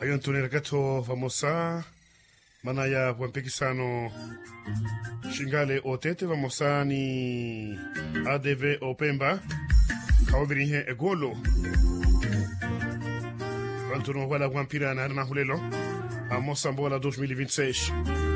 Ayun tunay ragazzo famosa manaya wampikisano shingale otete famosa ni ADV Opemba kawvirihe egolo Antuno wala wampira na hulelo a Moçambola 2026